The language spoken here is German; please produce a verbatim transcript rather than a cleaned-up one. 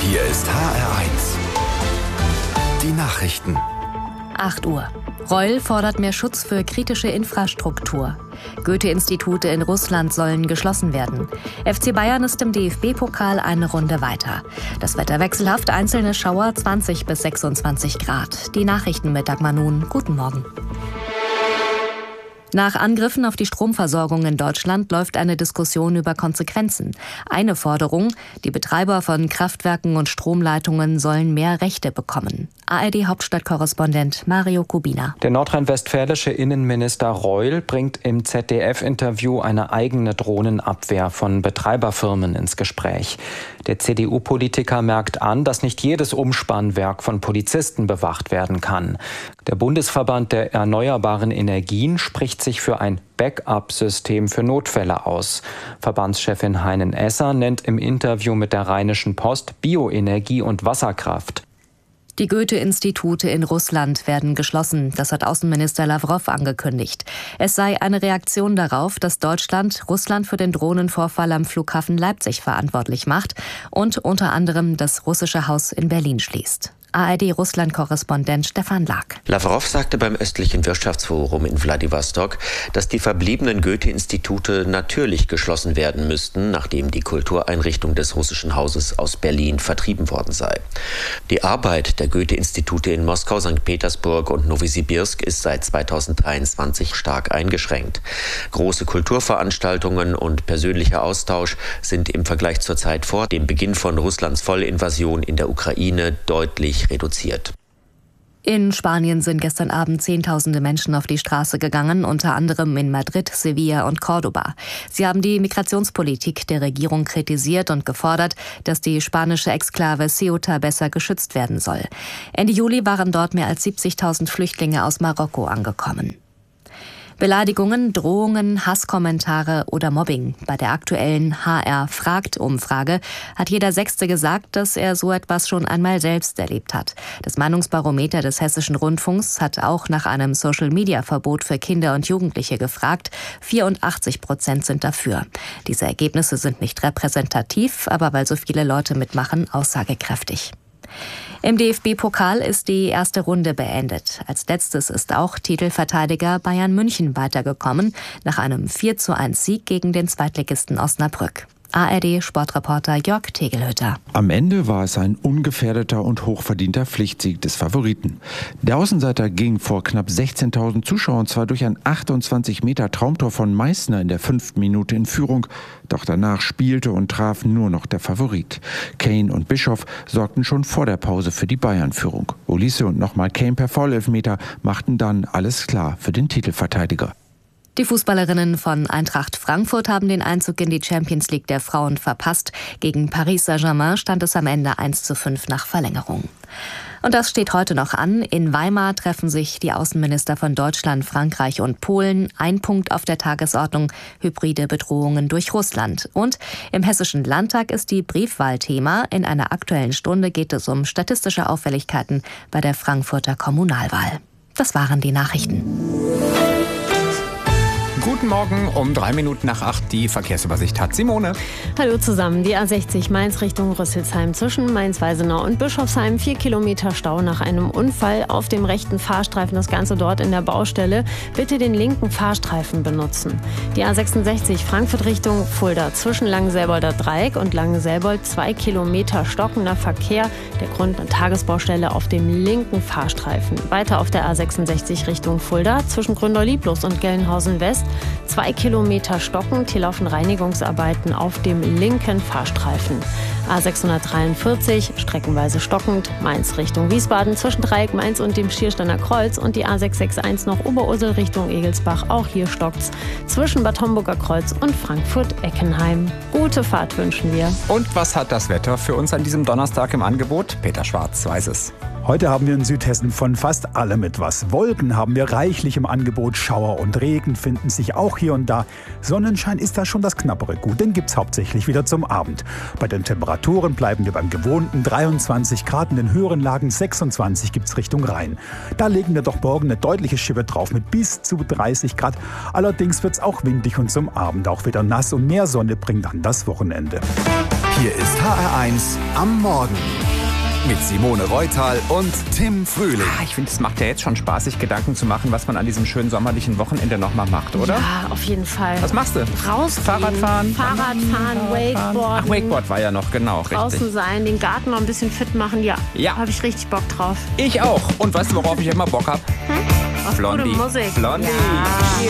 Hier ist H R eins. Die Nachrichten. acht Uhr. Reul fordert mehr Schutz für kritische Infrastruktur. Goethe-Institute in Russland sollen geschlossen werden. F C Bayern ist im D F B-Pokal eine Runde weiter. Das Wetter wechselhaft, einzelne Schauer zwanzig bis sechsundzwanzig Grad. Die Nachrichten mit Dagmar Nun. Guten Morgen. Nach Angriffen auf die Stromversorgung in Deutschland läuft eine Diskussion über Konsequenzen. Eine Forderung: Die Betreiber von Kraftwerken und Stromleitungen sollen mehr Rechte bekommen. A R D-Hauptstadtkorrespondent Mario Kubina. Der nordrhein-westfälische Innenminister Reul bringt im Z D F-Interview eine eigene Drohnenabwehr von Betreiberfirmen ins Gespräch. Der C D U-Politiker merkt an, dass nicht jedes Umspannwerk von Polizisten bewacht werden kann. Der Bundesverband der erneuerbaren Energien spricht sich für ein Backup-System für Notfälle aus. Verbandschefin Heinen Esser nennt im Interview mit der Rheinischen Post Bioenergie und Wasserkraft. Die Goethe-Institute in Russland werden geschlossen. Das hat Außenminister Lawrow angekündigt. Es sei eine Reaktion darauf, dass Deutschland Russland für den Drohnenvorfall am Flughafen Leipzig verantwortlich macht und unter anderem das russische Haus in Berlin schließt. A R D-Russland-Korrespondent Stefan Lag. Lawrow sagte beim östlichen Wirtschaftsforum in Wladiwostok, dass die verbliebenen Goethe-Institute natürlich geschlossen werden müssten, nachdem die Kultureinrichtung des russischen Hauses aus Berlin vertrieben worden sei. Die Arbeit der Goethe-Institute in Moskau, Sankt Petersburg und Nowosibirsk ist seit zweitausenddreiundzwanzig stark eingeschränkt. Große Kulturveranstaltungen und persönlicher Austausch sind im Vergleich zur Zeit vor dem Beginn von Russlands Vollinvasion in der Ukraine deutlich reduziert. In Spanien sind gestern Abend Zehntausende Menschen auf die Straße gegangen, unter anderem in Madrid, Sevilla und Córdoba. Sie haben die Migrationspolitik der Regierung kritisiert und gefordert, dass die spanische Exklave Ceuta besser geschützt werden soll. Ende Juli waren dort mehr als siebzigtausend Flüchtlinge aus Marokko angekommen. Beleidigungen, Drohungen, Hasskommentare oder Mobbing. Bei der aktuellen H R-Fragt-Umfrage hat jeder Sechste gesagt, dass er so etwas schon einmal selbst erlebt hat. Das Meinungsbarometer des Hessischen Rundfunks hat auch nach einem Social-Media-Verbot für Kinder und Jugendliche gefragt. vierundachtzig Prozent sind dafür. Diese Ergebnisse sind nicht repräsentativ, aber weil so viele Leute mitmachen, aussagekräftig. Im D F B-Pokal ist die erste Runde beendet. Als letztes ist auch Titelverteidiger Bayern München weitergekommen, nach einem vier zu eins Sieg gegen den Zweitligisten Osnabrück. A R D-Sportreporter Jörg Tegelhütter. Am Ende war es ein ungefährdeter und hochverdienter Pflichtsieg des Favoriten. Der Außenseiter ging vor knapp sechzehntausend Zuschauern zwar durch ein achtundzwanzig Meter Traumtor von Meißner in der fünften Minute in Führung, doch danach spielte und traf nur noch der Favorit. Kane und Bischoff sorgten schon vor der Pause für die Bayern-Führung. Olise und nochmal Kane per Foulelfmeter machten dann alles klar für den Titelverteidiger. Die Fußballerinnen von Eintracht Frankfurt haben den Einzug in die Champions League der Frauen verpasst. Gegen Paris Saint-Germain stand es am Ende eins zu fünf nach Verlängerung. Und das steht heute noch an. In Weimar treffen sich die Außenminister von Deutschland, Frankreich und Polen. Ein Punkt auf der Tagesordnung: hybride Bedrohungen durch Russland. Und im Hessischen Landtag ist die Briefwahl Thema. In einer Aktuellen Stunde geht es um statistische Auffälligkeiten bei der Frankfurter Kommunalwahl. Das waren die Nachrichten. Guten Morgen, um drei Minuten nach acht die Verkehrsübersicht hat Simone. Hallo zusammen, die A sechzig Mainz Richtung Rüsselsheim zwischen Mainz-Weisenau und Bischofsheim. Vier Kilometer Stau nach einem Unfall auf dem rechten Fahrstreifen, das Ganze dort in der Baustelle. Bitte den linken Fahrstreifen benutzen. Die A sechsundsechzig Frankfurt Richtung Fulda zwischen Langenselbolder Dreieck und Langenselbold. Zwei Kilometer stockender Verkehr. Der Grund eine Tagesbaustelle auf dem linken Fahrstreifen. Weiter auf der A sechsundsechzig Richtung Fulda zwischen Gründor-Lieblus und Gelnhausen West. Zwei Kilometer stockend, hier laufen Reinigungsarbeiten auf dem linken Fahrstreifen. A sechshundertdreiundvierzig, streckenweise stockend, Mainz Richtung Wiesbaden zwischen Dreieck Mainz und dem Schiersteiner Kreuz und die A sechshundertsechsundsechzig noch Oberursel Richtung Egelsbach, auch hier stockt's zwischen Bad Homburger Kreuz und Frankfurt-Eckenheim. Gute Fahrt wünschen wir. Und was hat das Wetter für uns an diesem Donnerstag im Angebot? Peter Schwarz weiß es. Heute haben wir in Südhessen von fast allem etwas. Wolken haben wir reichlich im Angebot, Schauer und Regen finden sich auch hier und da. Sonnenschein ist da schon das knappere Gut, den gibt's hauptsächlich wieder zum Abend. Bei den Temperaturen bleiben wir beim gewohnten dreiundzwanzig Grad, in den höheren Lagen sechsundzwanzig gibt's Richtung Rhein. Da legen wir doch morgen eine deutliche Schippe drauf mit bis zu dreißig Grad. Allerdings wird's auch windig und zum Abend auch wieder nass und mehr Sonne bringt dann das Wochenende. Hier ist H R eins am Morgen. Mit Simone Reutal und Tim Frühling. Ah, ich finde, es macht ja jetzt schon Spaß, sich Gedanken zu machen, was man an diesem schönen sommerlichen Wochenende nochmal macht, oder? Ja, auf jeden Fall. Was machst du? Rausgehen. Fahrradfahren? Fahrradfahren, Wakeboarden. Ach, Wakeboard war ja noch, genau, Draußen richtig. sein, den Garten noch ein bisschen fit machen, ja. Ja. Habe ich richtig Bock drauf. Ich auch. Und weißt du, worauf ich immer Bock habe? Hm? Auf Blondie. gute Musik. Blondie. Ja.